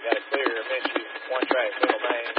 got a clear, miss you, one track, middle main.